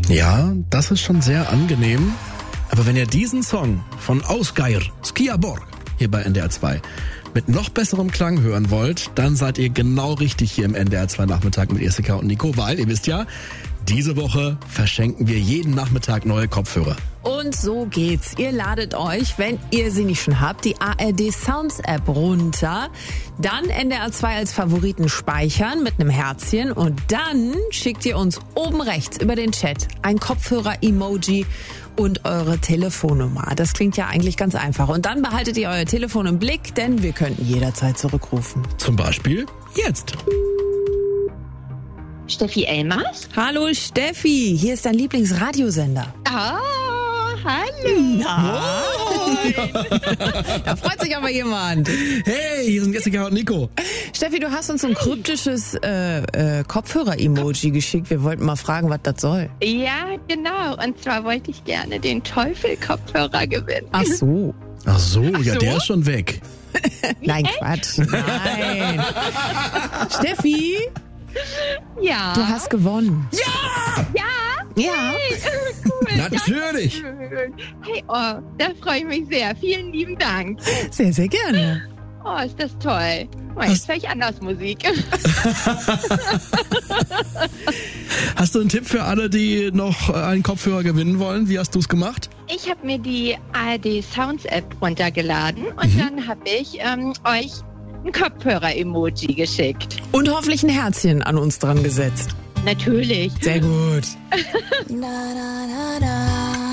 Ja, das ist schon sehr angenehm. Aber wenn ihr diesen Song von Ausgeir, Skiaborg, hier bei NDR 2 mit noch besserem Klang hören wollt, dann seid ihr genau richtig hier im NDR 2 Nachmittag mit Jessica und Nico, weil ihr wisst ja, diese Woche verschenken wir jeden Nachmittag neue Kopfhörer. Und so geht's. Ihr ladet euch, wenn ihr sie nicht schon habt, die ARD Sounds App runter, dann NDR 2 als Favoriten speichern mit einem Herzchen und dann schickt ihr uns oben rechts über den Chat ein Kopfhörer-Emoji und eure Telefonnummer. Das klingt ja eigentlich ganz einfach. Und dann behaltet ihr euer Telefon im Blick, denn wir könnten jederzeit zurückrufen. Zum Beispiel jetzt. Steffi Elmers? Hallo Steffi, hier ist dein Lieblingsradiosender. Oh, hallo. Na? Da freut sich aber jemand. Hey, hier sind Jessica und Nico. Steffi, du hast uns ein kryptisches Kopfhörer-Emoji geschickt. Wir wollten mal fragen, was das soll. Ja, genau. Und zwar wollte ich gerne den Teufel-Kopfhörer gewinnen. Ach so. Ach so, ja, der ist schon weg. Nein, Quatsch. Nein. Steffi, Ja. du hast gewonnen. Ja! Ja? Ja. Hey, cool. Natürlich. Dankeschön. Hey, oh, da freue ich mich sehr. Vielen lieben Dank. Sehr, sehr gerne. Oh, ist das toll. Oh, jetzt höre ich anders Musik. Hast du einen Tipp für alle, die noch einen Kopfhörer gewinnen wollen? Wie hast du es gemacht? Ich habe mir die ARD Sounds App runtergeladen und dann habe ich euch ein Kopfhörer-Emoji geschickt. Und hoffentlich ein Herzchen an uns dran gesetzt. Natürlich. Sehr gut. Na, na, na, na.